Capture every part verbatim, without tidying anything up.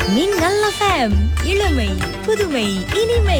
மின்னல் எஃப்எம், இளமை புதுமை இனிமை.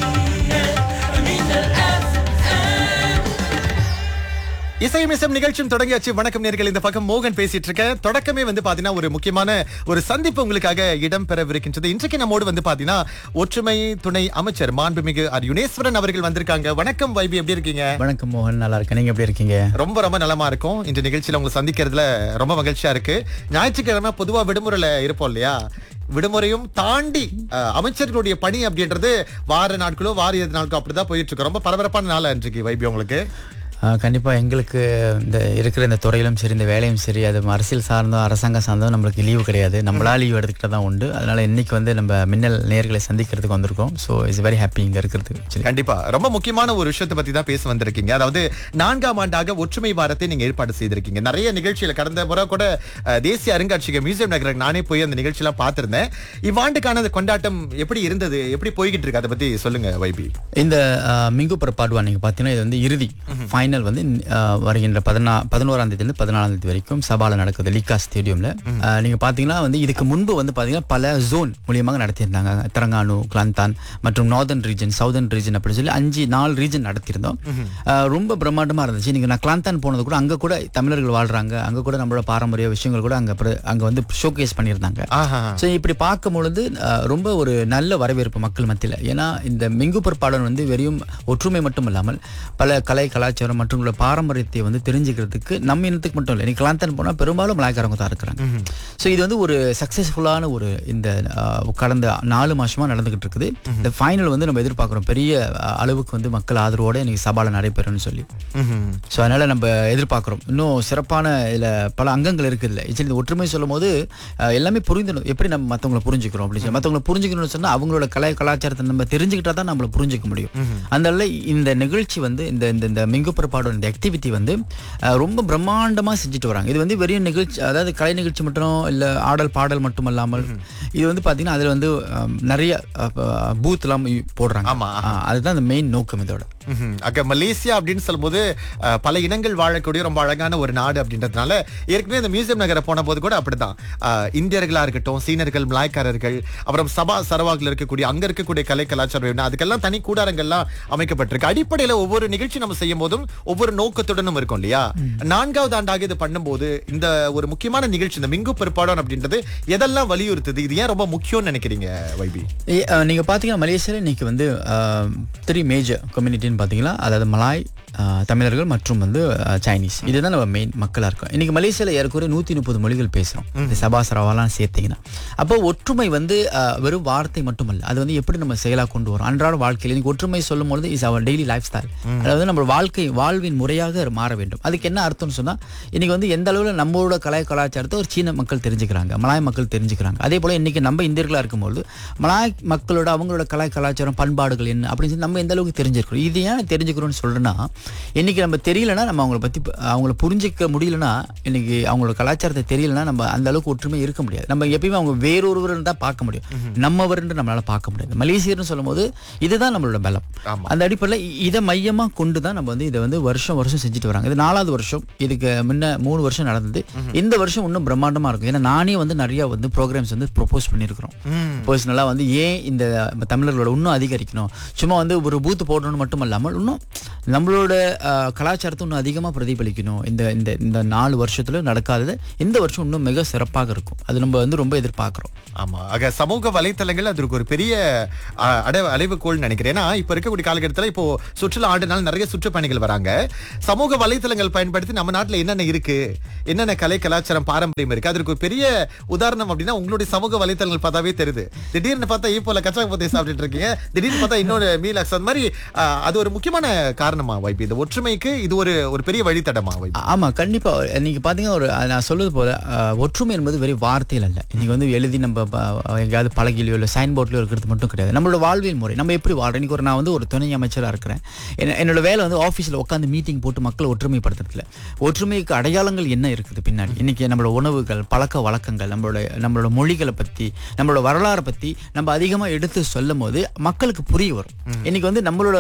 இசைமிசம் நிகழ்ச்சியும் தொடங்கியாச்சு. வணக்கம் நேயர்களே, இந்த பக்கம் மோகன் பேசிட்டு இருக்கேன். தொடக்கமே வந்து பாத்தீங்கன்னா ஒரு முக்கியமான ஒரு சந்திப்பு உங்களுக்காக இடம் பெறவிருக்கின்றது. இன்றைக்கு நம்மோடு வந்து பாத்தீங்கன்னா ஒற்றுமை துணை அமைச்சர் மாண்புமிகு ஆர் யுனேஸ்வரன் அவர்கள் வந்திருக்காங்க. வணக்கம் வைபி, எப்படி இருக்கீங்க? வணக்கம் மோகன், நல்லா இருக்கேன். நீங்க எப்படி இருக்கீங்க? ரொம்ப ரொம்ப நலமா இருக்கும். இந்த நிகழ்ச்சியில உங்களை சந்திக்கிறதுல ரொம்ப மகிழ்ச்சியா இருக்கு. ஞாயிற்றுக்கிழமை பொதுவா விடுமுறையில இருப்போம் இல்லையா? விடுமுறையும் தாண்டி அஹ், அமைச்சர்களுடைய பணி அப்படின்றது வார நாட்களோ வார இறுதி நாட்களோ அப்படிதான் போயிட்டு இருக்கு. ரொம்ப பரபரப்பான நாள் இன்றைக்கு வைபி உங்களுக்கு. ஆஹ் கண்டிப்பா எங்களுக்கு இந்த இருக்கிற இந்த துறையிலும் சரி, இந்த வேலையும் சரி, அது அரசியல் சார்ந்தோ அரசாங்கம் சார்ந்தோ நம்மளுக்கு லீவு கிடையாது. நம்மளா லீவ் எடுத்துக்கிட்ட தான் உண்டு. அதனால இன்னைக்கு வந்து நம்ம மின்னல் நேர்களை சந்திக்கிறதுக்கு வந்திருக்கோம். ஸோ இட்ஸ் வெரி ஹாப்பி இங்க இருக்கிறதுக்கு. கண்டிப்பா ரொம்ப முக்கியமான ஒரு விஷயத்தை பத்தி தான் பேச வந்திருக்கீங்க. அதாவது நான்காம் ஆண்டாக ஒற்றுமை வாரத்தை நீங்க ஏற்பாடு செய்திருக்கீங்க. நிறைய நிகழ்ச்சியில கடந்த முறை கூட அஹ், தேசிய அருங்காட்சியகம் மியூசியம் நகருக்கு நானே போய் அந்த நிகழ்ச்சியெல்லாம் பார்த்திருந்தேன். இவ்வாண்டுக்கான அந்த கொண்டாட்டம் எப்படி இருந்தது, எப்படி போய்கிட்டு இருக்கு, அதை பத்தி சொல்லுங்க வைபி. இந்த மிங்கு பரப்பாடுவா நீங்க பாத்தீங்கன்னா இது வந்து இறுதி ஃபைனல் வந்து ஆஹ், வருகின்ற பதினா பதினோராம் தேதி இருந்து பதினாலாம் தேதி வரைக்கும் சபால நடக்குது லீகா ஸ்டேடியம்ல. ஆஹ், நீங்க பாத்தீங்கன்னா வந்து இதுக்கு முன்பு வந்து பாத்தீங்கன்னா பல ஜோன் மூலியமாக நடத்தியிருந்தாங்க. தெலங்கானு, கிளாந்தான் மற்றும் நார்தர்ன் ரீஜன், சவுதர்ன் ரீஜன் அப்படின்னு சொல்லி அஞ்சு நாலு ரீஜன் நடத்தியிருந்தோம். ஆஹ், ரொம்ப பிரம்மாண்டமா இருந்துச்சு. நீங்க நான் கிளாந்தான் போனது கூட அங்க கூட தமிழர்கள் வாழ்றாங்க, அங்க கூட நம்மளோட பாரம்பரிய விஷயங்கள் கூட அங்க பிர- அங்க வந்து ஷோகேஸ் பண்ணியிருந்தாங்க. ஸோ இப்படி பார்க்கும் பொழுது ஆஹ், ரொம்ப ஒரு நல்ல வரவேற்பு மக்கள் மத்தியில். ஏன்னா இந்த மிங்கு பரப்பாடல் வந்து வெறும் ஒற்றுமை மட்டும் இல்லாமல் பல கலை கலாச்சாரம் மற்றும் உள்ள பாரம்பரியத்தை வந்து தெரிஞ்சுக்கிறதுக்கு நம்ம இனத்துக்கு மட்டும் இல்லை, இன்னைக்கு கிளாந்தான் போனால் பெரும்பாலும் மலாய்க்காரங்க தான் இருக்கிறாங்க. ஸோ இது வந்து ஒரு சக்சஸ்ஃபுல்லான ஒரு இந்த ஆஹ், கடந்த நாலு மாசமா நடந்துகிட்டு இருக்குது. இந்த ஃபைனல் வந்து நம்ம எதிர்பார்க்குறோம் பெரிய ஆஹ், அளவுக்கு வந்து மக்கள் ஆதரவோட இன்னைக்கு சபால நடைபெறும்னு சொல்லி. ஸோ அதனால நம்ம எதிர்பார்க்குறோம் இன்னும் சிறப்பான இதில் பல அங்கங்கள் இருக்குது. இல்லை இந்த ஒற்றுமை சொல்லும் போது ஆஹ், எல்லாமே புரிந்துடும். எப்படி நம்ம மற்றவங்களை புரிஞ்சுக்கிறோம் அப்படின்னு சொல்லி மற்றவங்களை புரிஞ்சுக்கணும்னு சொன்னால் அவங்களோட கலை கலாச்சாரத்தை நம்ம தெரிஞ்சுக்கிட்டா தான் நம்மளை புரிஞ்சுக்க முடியும். அதனால இந்த நிகழ்ச்சி வந்து இந்த இந்த இந்த மிங்கு பரப்பாடோட இந்த ஆக்டிவிட்டி வந்து அஹ், ரொம்ப பிரம்மாண்டமா செஞ்சுட்டு வராங்க. இது வந்து வெறும் நிகழ்ச்சி, அதாவது கலை நிகழ்ச்சி மட்டும் இல்ல, ஆடல் பாடல் மட்டும் அல்லாமல் இது வந்து பாத்தீங்கன்னா அதுல வந்து அஹ், நிறைய பூத் எல்லாம் போடுறாங்க. ஆமா. அஹ், அதுதான் அந்த மெயின் நோக்கம் இதோட. ம்ஹும். அங்க மலேசியா அப்படின்னு சொல்லும்போது அஹ், பல இனங்கள் வாழக்கூடிய ரொம்ப அழகான ஒரு நாடு அப்படின்றதுனால ஏற்கனவே இந்த மியூசியம் நகரை போன போது கூட அப்படிதான் அஹ், இந்தியர்களா இருக்கட்டும், சீனர்கள், மலாய்க்காரர்கள், அப்புறம் சபா சரவாகில் இருக்கக்கூடிய அங்க இருக்கக்கூடிய கலை கலாச்சாரம் அதுக்கெல்லாம் தனி கூடாரங்கள்லாம் அமைக்கப்பட்டிருக்கு. அடிப்படையில ஒவ்வொரு நிகழ்ச்சி நம்ம செய்யும் போதும் ஒவ்வொரு நோக்கத்துடனும் இருக்கும் இல்லையா? நான்காவது ஆண்டாக இது பண்ணும்போது இந்த ஒரு முக்கியமான நிகழ்ச்சி இந்த மிங்கு பிற்பாடம் அப்படின்றது எதெல்லாம் வலியுறுத்துது? இது ஏன் ரொம்ப முக்கியம்னு நினைக்கிறீங்க வைபி? ஏ, அஹ், நீங்க பாத்தீங்கன்னா மலேசியால இன்னைக்கு வந்து த்ரீ மேஜர் கம்யூனிட்டின்னு பாத்தீங்கன்னா, அதாவது மலாய், அஹ், தமிழர்கள் மற்றும் வந்து அஹ், சைனீஸ். இதுதான் நம்ம மெயின் மக்களா இருக்கோம். இன்னைக்கு மலேசியால ஏறக்குறைய நூத்தி முப்பது மொழிகள் பேசுறோம், இந்த சபா சரவாலாம் சேர்த்தீங்கன்னா. அப்போ ஒற்றுமை வந்து அஹ், வெறும் வார்த்தை மட்டுமல்ல, அது வந்து எப்படி நம்ம செயலா கொண்டு வரோம் அன்றாட வாழ்க்கையில். இன்னைக்கு ஒற்றுமை சொல்லும் பொழுது is our daily life style. அதாவது நம்ம வாழ்க்கை வாழ்வின் முறையாக மாற வேண்டும். அதுக்கு என்ன அர்த்தம்னு சொன்னா, இன்னைக்கு வந்து எந்த அளவுல நம்மளோட கலை கலாச்சாரத்தை ஒரு சீன மக்கள் தெரிஞ்சுக்கிறாங்க, மலாய் மக்கள் தெரிஞ்சுக்கிறாங்க. அதே போல இன்னைக்கு நம்ம இந்தியர்களா இருக்கும்போது மலாய் மக்களோட அவங்களோட கலை கலாச்சாரம் பண்பாடுகள் என்ன அப்படின்னு சொல்லி நம்ம எந்த அளவுக்கு தெரிஞ்சிருக்கிறோம். இது ஏன் தெரிஞ்சுக்கிறோம்னு சொல்றேன்னா, இன்னைக்கு நம்ம தெரியலன்னா, நம்ம அவங்கள பத்தி அவங்கள புரிஞ்சிக்க முடியலன்னா, இன்னைக்கு அவங்களோட கலாச்சாரத்தை தெரியலன்னா நம்ம அந்த அளவுக்கு ஒற்றுமை இருக்க முடியாது. நம்ம எப்பயுமே அவங்க வேறொருவர் தான் பார்க்க முடியும், நம்மவர் நம்மளால பார்க்க முடியாது. மலேசியர்னு சொல்லும் போது இதுதான் நம்மளோட பலம். அந்த அடிப்படையில் இதை மையமா கொண்டு தான் நம்ம வந்து இதை வந்து வருஷம் வருஷம் செஞ்சுட்டு வராங்க. இது நாலாவது வருஷம். இதுக்கு முன்ன மூணு வருஷம் நடந்தது. இந்த வருஷம் இன்னும் பிரம்மாண்டமா இருக்கும். ஏன்னா நானே வந்து நிறைய வந்து ப்ரோக்ராம்ஸ் வந்து ப்ரொபோஸ் பண்ணியிருக்கிறோம் பர்சனலா. வந்து ஏன் இந்த தமிழர்களோட இன்னும் அதிகரிக்கணும், சும்மா வந்து ஒரு பூத்து போடணும்னு மட்டும் இல்லாமல் இன்னும் நம்மளோட அஹ், கலாச்சாரத்தை இன்னும் அதிகமாக பிரதிபலிக்கணும். இந்த இந்த இந்த நாலு வருஷத்துல நடக்காதது இந்த வருஷம் இன்னும் மிக சிறப்பாக இருக்கும். அது நம்ம வந்து ரொம்ப எதிர்பார்க்கிறோம். ஆமா, ஆக சமூக வலைத்தளங்கள் அதற்கு ஒரு பெரிய அஹ், அடை அலைவுகோல் நினைக்கிறேன். ஏன்னா இப்ப இருக்கக்கூடிய காலகட்டத்தில் இப்போ சுற்றுலா ஆண்டுனால நிறைய சுற்றுப்பயணிகள் வராங்க. சமூக வலைத்தளங்கள் பயன்படுத்தி நம்ம நாட்டுல என்னென்ன இருக்கு, என்னென்ன கலை கலாச்சாரம் பாரம்பரியம் இருக்கு, அதற்கு ஒரு பெரிய உதாரணம் அப்படின்னா உங்களுடைய சமூக வலைத்தளங்கள் பார்த்தாவே தெரியுது. திடீர்னு பார்த்தா ஈப்போல கச்சாங்க பத்தி சாப்பிட்டு இருக்கீங்க, திடீர்னு பார்த்தா இன்னொரு மீலாக்ஸ், அந்த மாதிரி அஹ், அது ஒரு முக்கியமான காரணமா வைப்பு? இந்த ஒற்றுமைக்கு இது ஒரு ஒரு பெரிய வழித்தடமா வைப்பு? ஆமா, கண்டிப்பா. நீங்க பாத்தீங்கன்னா ஒரு நான் சொல்றது போல அஹ், ஒற்றுமை என்பது வெறும் வார்த்தையில் அல்ல. இன்னைக்கு வந்து எழுதி நம்ம ப- எங்கேயாவது பலகையிலோ இல்லை சைன் போர்ட்லயோ இருக்கிறது மட்டும் கிடையாது. நம்மளோட வாழ்வியல் முறை நம்ம எப்படி வாழ்றோம். இன்னைக்கு ஒரு நான் வந்து ஒரு துணை அமைச்சராக இருக்கிறேன். என்ன- என்னோட வேலை வந்து ஆஃபீஸில் உட்காந்து மீட்டிங் போட்டு மக்களை ஒற்றுமைப்படுத்துறதுல. ஒற்றுமைக்கு அடையாளங்கள் என்ன இருக்குது பின்னாடி. இன்னைக்கு நம்மளோட உணவுகள், பழக்க வழக்கங்கள், நம்மளோட நம்மளோட மொழிகளை பத்தி, நம்மளோட வரலாறை பத்தி நம்ம அதிகமாக எடுத்து சொல்லும் போது மக்களுக்கு புரிய வரும். இன்னைக்கு வந்து நம்மளோட தம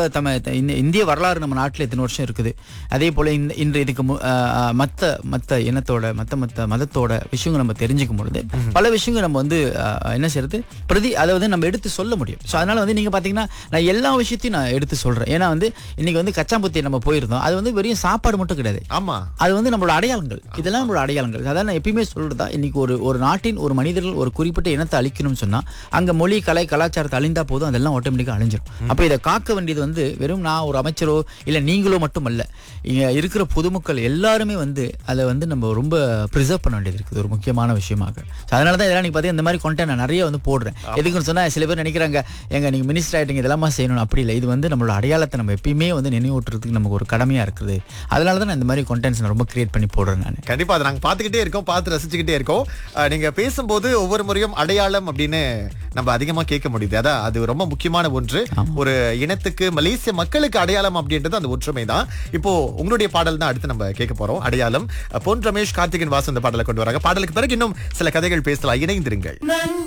இத்த- இந்த இந்திய வரலாறு நம்ம நாட்டில் இத்தனை வருஷம் இருக்குது. அதே போல இந்த இன்று இதுக்கு மு- ஆஹ் ஆஹ் மத்த மத்த இனத்தோட மத்த மத்த மதத்தோட விஷயங்கள் நம்ம தெரிஞ்சுக்கும் பொழுது பல விஷயங்கள் நம்ம வந்து ஆஹ் என்ன செய்யறது பிரதி அதை வந்து நம்ம எடுத்து சொல்ல முடியும். ஸோ அதனால வந்து நீங்க பாத்தீங்கன்னா நான் எல்லா விஷயத்தையும் நான் எடுத்து சொல்றேன். ஏன்னா வந்து இன்னைக்கு வந்து கச்சாம்புத்தி நம்ம போயிருந்தோம். அது வந்து வெறும் சாப்பாடு மட்டும் கிடையாது. ஆமா, அது வந்து நம்மளோட அடையாளங்கள். இதெல்லாம் நம்மளோட அடையாளங்கள். அதான் நான் எப்பயுமே சொல்றதா, இன்னைக்கு ஒரு ஒரு நாட்டின் ஒரு மனிதர்கள் ஒரு குறிப்பிட்ட இனத்தை அழிக்கணும்னு சொன்னா அங்க மொழி கலை கலாச்சாரத்தை அழிந்தா போதும், அதெல்லாம் ஆட்டோமேட்டிக்கா அழிஞ்சிடும். அப்ப இதை காக்க வேண்டியது வந்து வெறும் நான் ஒரு அமைச்சரோ இல்ல நீங்களோ மட்டுமல்ல, இங்க இருக்கிற பொதுமக்கள் எல்லாருமே வந்து அதை வந்து நம்ம ரொம்ப ப்ரிசர்வ் பண்ண வேண்டியது இருக்குது, ஒரு முக்கியமான விஷயமாக. So அதனாலதான் இதெல்லாம் நீங்க பாத்தீங்கன்னா இந்த மாதிரி content நான் நிறைய வந்து போடுறேன். எதுக்குன்னு சொன்னா சில பேர் நினைக்கிறாங்க எங்க நீங்க மினிஸ்டர் ஆயிட்டீங்க இதெல்லாம் செய்யணும். அப்படி இல்லை, இது வந்து நம்மளோட அடையாளத்தை நம்ம எப்பயுமே வந்து நினைவூட்டுறதுக்கு நமக்கு ஒரு கடமையா இருக்குது. அதனாலதான் நான் இந்த மாதிரி கண்டென்ட்ஸ் நான் ரொம்ப கிரியேட் பண்ணி போடுறேன். நான் கண்டிப்பா அதை நாங்க பாத்துக்கிட்டே இருக்கோம், பார்த்து ரசிச்சுக்கிட்டே இருக்கோம். அஹ், நீங்க பேசும்போது ஒவ்வொரு முறையும் அடையாளம் அப்படின்னு நம்ம அதிகமா கேட்க முடியுது. அதான் அது ரொம்ப முக்கியமான ஒன்று. ஒரு இனத்துக்கு, மலேசிய மக்களுக்கு அடையாளம் அப்படின்றது அந்த ஒற்றுமை தான். இப்போ உங்களுடைய பாடல் தான் அடுத்து நம்ம கேட்க போறோம், அடையாளம். பொன் ரமேஷ், கார்த்திகன் வாசு இந்த பாடலை கொண்டு வராங்க. பாடலுக்கு பிறகு இன்னும் சில கதைகள் பேசலாம். இணைந்திருங்கள்.